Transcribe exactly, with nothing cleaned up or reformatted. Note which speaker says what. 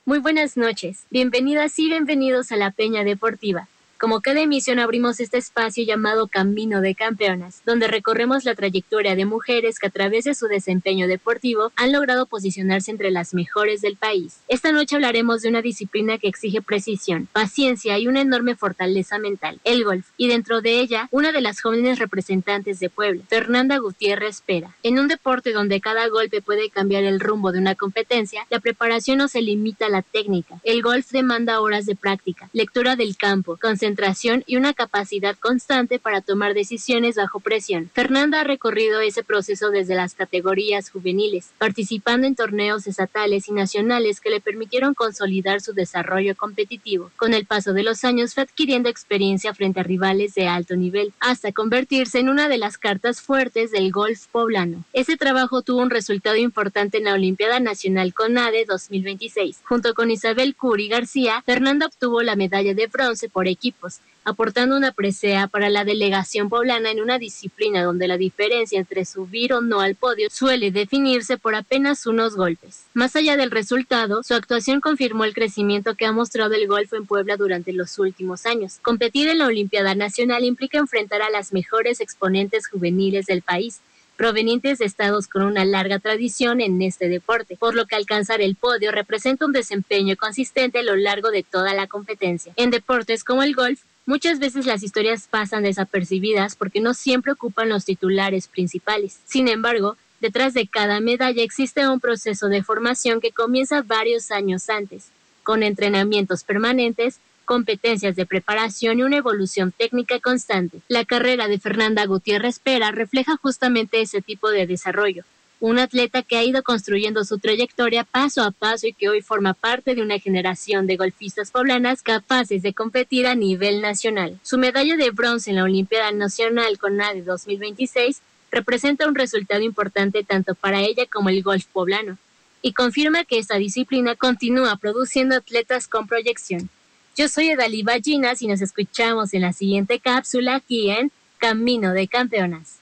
Speaker 1: Muy buenas noches, bienvenidas y bienvenidos a la Peña Deportiva. Como cada emisión abrimos este espacio llamado Camino de Campeonas, donde recorremos la trayectoria de mujeres que a través de su desempeño deportivo han logrado posicionarse entre las mejores del país. Esta noche hablaremos de una disciplina que exige precisión, paciencia y una enorme fortaleza mental, el golf, y dentro de ella, una de las jóvenes representantes de Puebla, Fernanda Gutiérrez Pera. En un deporte donde cada golpe puede cambiar el rumbo de una competencia, la preparación no se limita a la técnica. El golf demanda horas de práctica, lectura del campo, concentración concentración y una capacidad constante para tomar decisiones bajo presión. Fernanda ha recorrido ese proceso desde las categorías juveniles, participando en torneos estatales y nacionales que le permitieron consolidar su desarrollo competitivo. Con el paso de los años fue adquiriendo experiencia frente a rivales de alto nivel, hasta convertirse en una de las cartas fuertes del golf poblano. Ese trabajo tuvo un resultado importante en la Olimpiada Nacional CONADE dos mil veintiséis. Junto con Isabel Curi García, Fernanda obtuvo la medalla de bronce por equipo, aportando una presea para la delegación poblana en una disciplina donde la diferencia entre subir o no al podio suele definirse por apenas unos golpes. Más allá del resultado, su actuación confirmó el crecimiento que ha mostrado el golf en Puebla durante los últimos años. Competir en la Olimpiada Nacional implica enfrentar a las mejores exponentes juveniles del país, provenientes de estados con una larga tradición en este deporte, por lo que alcanzar el podio representa un desempeño consistente a lo largo de toda la competencia. En deportes como el golf, muchas veces las historias pasan desapercibidas porque no siempre ocupan los titulares principales. Sin embargo, detrás de cada medalla existe un proceso de formación que comienza varios años antes, con entrenamientos permanentes, competencias de preparación y una evolución técnica constante. La carrera de Fernanda Gutiérrez Pera refleja justamente ese tipo de desarrollo. Un atleta que ha ido construyendo su trayectoria paso a paso y que hoy forma parte de una generación de golfistas poblanas capaces de competir a nivel nacional. Su medalla de bronce en la Olimpiada Nacional CONADE dos mil veintiséis representa un resultado importante tanto para ella como el golf poblano, y confirma que esta disciplina continúa produciendo atletas con proyección. Yo soy Edalí Ballinas y nos escuchamos en la siguiente cápsula aquí en Camino de Campeonas.